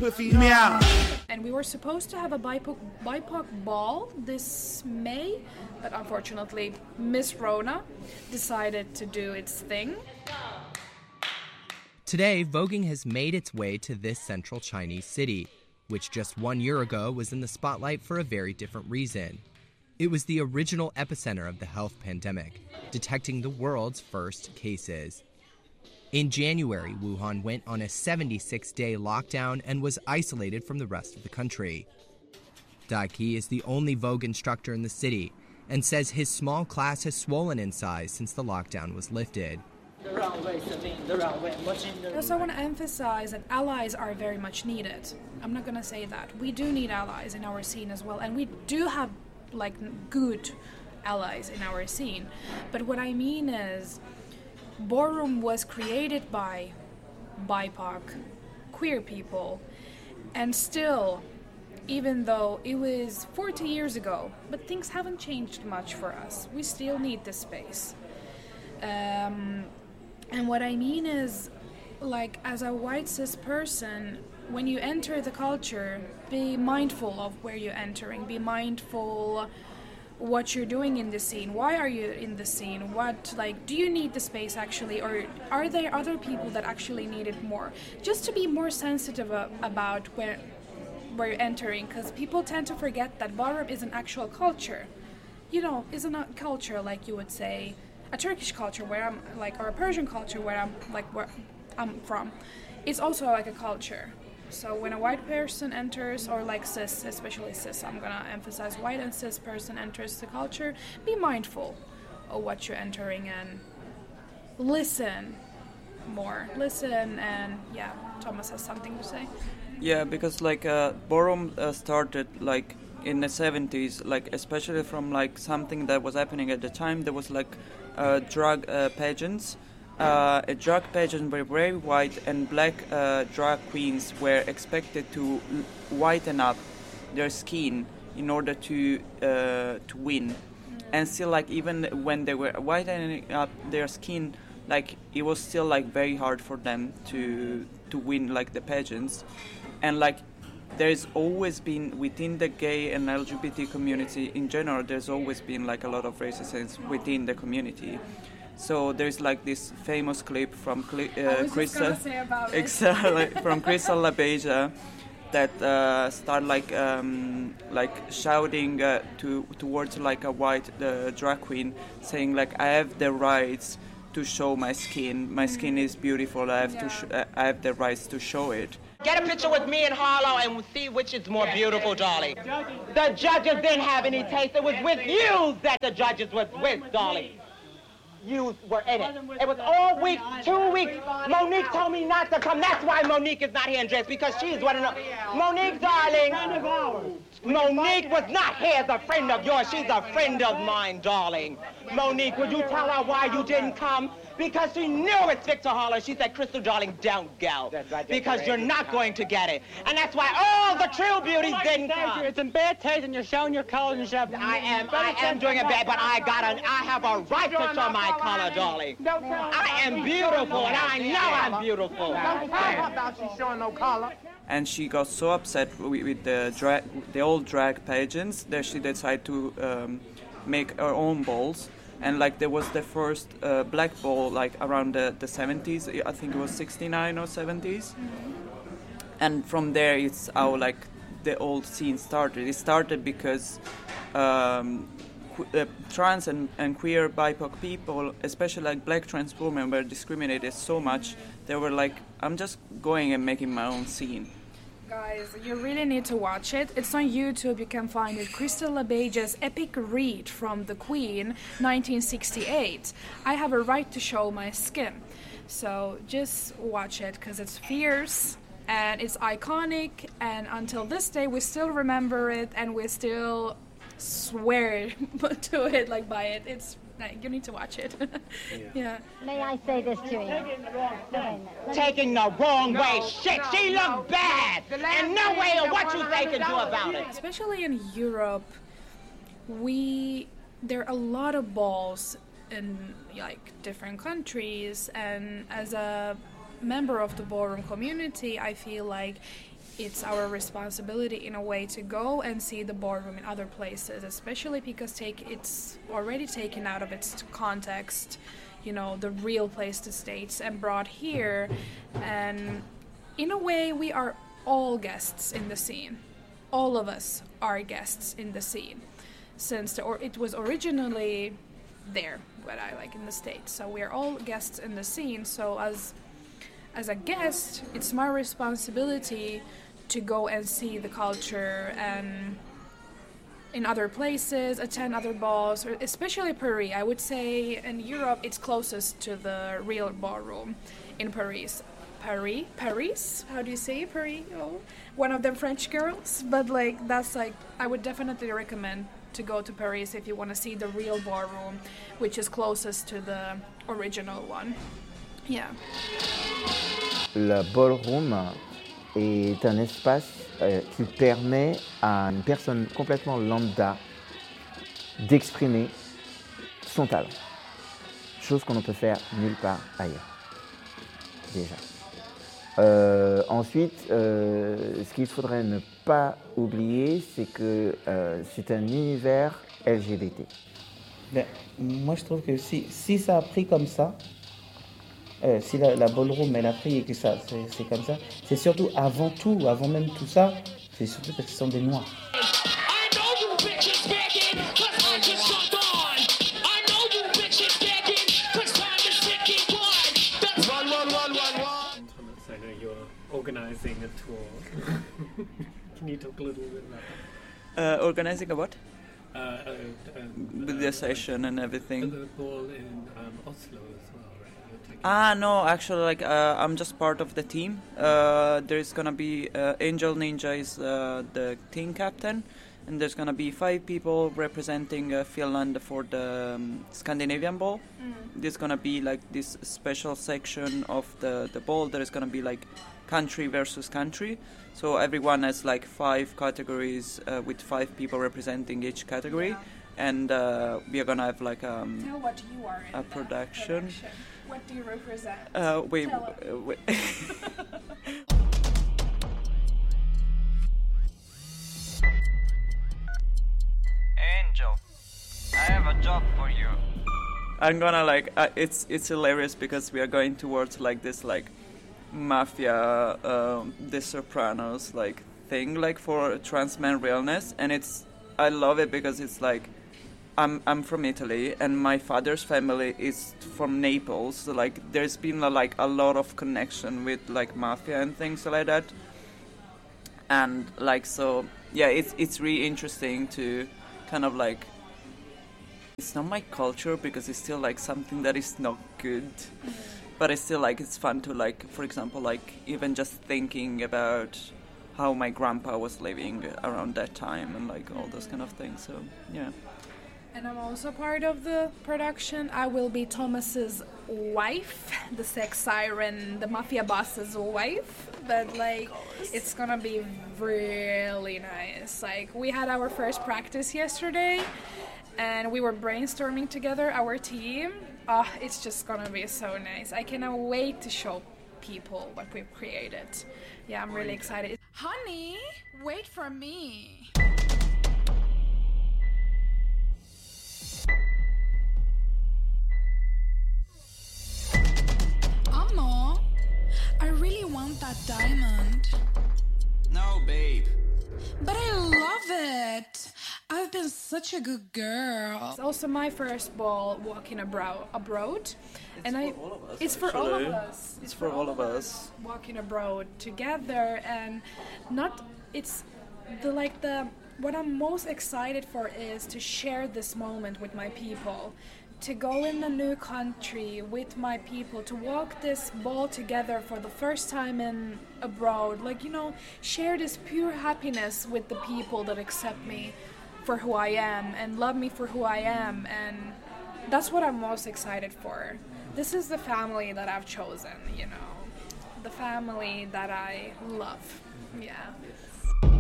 puffy meow. And we were supposed to have a BIPOC ball this May, but unfortunately Miss Rona decided to do its thing. Today, voguing has made its way to this central Chinese city, which just 1 year ago was in the spotlight for a very different reason. It was the original epicenter of the health pandemic, detecting the world's first cases. In January, Wuhan went on a 76-day lockdown and was isolated from the rest of the country. Dai Qi is the only Vogue instructor in the city and says his small class has swollen in size since the lockdown was lifted. I also want to emphasize that allies are very much needed. I'm not going to say that. We do need allies in our scene as well, and we do have good allies in our scene. But what I mean is, ballroom was created by BIPOC, queer people, and still, even though it was 40 years ago, but things haven't changed much for us. We still need this space. And what I mean is, as a white cis person, when you enter the culture, be mindful of where you're entering, be mindful what you're doing in the scene. Why are you in the scene? Do you need the space actually, or are there other people that actually need it more? Just to be more sensitive about where you're entering, because people tend to forget that ballroom is an actual culture. Isn't a culture like you would say a Turkish culture where I'm or a Persian culture where I'm from. It's also like a culture. So when a white person enters, or cis, especially cis, I'm gonna emphasize white and cis person enters the culture, be mindful of what you're entering and listen more. Listen, and Thomas has something to say. Yeah, because ballroom started in the 70s, especially from something that was happening at the time. There was drag pageants. A drag pageant where very white and black drag queens were expected to whiten up their skin in order to win. And still, even when they were whitening up their skin, it was still very hard for them to win the pageants. And there's always been, within the gay and LGBT community in general, there's always been a lot of racism within the community. So there's this famous clip from Crystal LaBeija that start shouting towards a white drag queen, saying I have the rights to show my skin. My skin is beautiful. I have the rights to show it. Get a picture with me and Harlow and we'll see which is more beautiful, darling. The judges didn't have any taste. It was with you that the judges was with, darling. You were in it. It was all week, 2 weeks. Monique told me not to come. That's why Monique is not here in dress, because she's one of the... Monique, darling. Monique was not here as a friend of yours. She's a friend of mine, darling. Monique, would you tell her why you didn't come? Because she knew it's Victor Harlow. She said, Crystal, darling, don't go. Because you're not going to get it. And that's why all the true beauties didn't come. It's in bad taste and you're showing your colors and stuff. I am doing it bad, but I have a right to show my color, darling. I am beautiful, and I know I'm beautiful. Don't talk about she's showing no color. And she got so upset with the old drag pageants that she decided to make her own balls. And there was the first black ball around the 70s. I think it was 69 or 70s. And from there it's how the old scene started. It started because trans and queer BIPOC people, especially black trans women, were discriminated so much. They were I'm just going and making my own scene. Guys, you really need to watch it. It's on YouTube. You can find it. Crystal LaBeijas' epic read from The Queen, 1968. I have a right to show my skin. So just watch it, because it's fierce and it's iconic. And until this day, we still remember it, and we still swear to it, by it. It's you need to watch it. Yeah. May I say this to you? Taking the wrong way. Shit, she looked bad. And no way of what you say can do about it. Especially in Europe, there are a lot of balls in different countries, and as a member of the ballroom community, I feel it's our responsibility in a way to go and see the ballroom in other places, especially because it's already taken out of its context, you know, the real place to States, and brought here. And in a way, we are all guests in the scene. All of us are guests in the scene, since it was originally there, what I like in the States. So we are all guests in the scene. So as a guest, it's my responsibility to go and see the culture and in other places, attend other balls, or especially Paris. I would say in Europe it's closest to the real ballroom in Paris. Paris? How do you say it? Paris? Oh, one of them French girls. But like that's like I would definitely recommend to go to Paris if you want to see the real ballroom, which is closest to the original one. Yeah. Le ballroom est un espace qui permet à une personne complètement lambda d'exprimer son talent. Chose qu'on ne peut faire nulle part ailleurs. Déjà. Ensuite, ce qu'il faudrait ne pas oublier, c'est que c'est un univers LGBT. Ben, moi, je trouve que si ça a pris comme ça, si la ballroom elle a pris et que ça c'est comme ça, c'est surtout avant même tout ça, c'est surtout parce qu'ils sont des noirs. Organizing a tour. Can you talk a little bit about that? Organizing a what? With the session and everything. The ball in Oslo as well, right? No, actually, like I'm just part of the team. There's gonna be Angel Ninja is the team captain, and there's gonna be 5 people representing Finland for the Scandinavian ball. There's gonna be like this special section of the ball. There is gonna be like country versus country. So everyone has like 5 categories with 5 people representing each category. Yeah. And we are gonna have like tell what you are in a production. What do you represent? Wait. Angel, I have a job for you. I'm gonna like it's hilarious because we are going towards like this like mafia, The Sopranos like thing like for trans man realness, and I love it because it's like I'm from Italy and my father's family is from Naples, so like there's been like a lot of connection with like mafia and things like that, and like so yeah, it's really interesting to kind of like, it's not my culture because it's still like something that is not good. But I still like it's fun to like, for example, like even just thinking about how my grandpa was living around that time and like all those kind of things. So yeah. And I'm also part of the production. I will be Thomas's wife, the sex siren, the mafia boss's wife. But like, it's gonna be really nice. Like we had our first practice yesterday, and we were brainstorming together our team. It's just gonna be so nice. I cannot wait to show people what we've created. Yeah, I'm really excited. Honey, wait for me. Amo, I really want that diamond. No, babe. But I love it. I've been such a good girl. It's also my first ball walking abroad. It's for all of us. It's for all of us. Walking abroad together, and what I'm most excited for is to share this moment with my people. To go in a new country with my people, to walk this ball together for the first time abroad, like, you know, share this pure happiness with the people that accept me for who I am and love me for who I am, and that's what I'm most excited for. This is the family that I've chosen, you know, the family that I love. Yeah.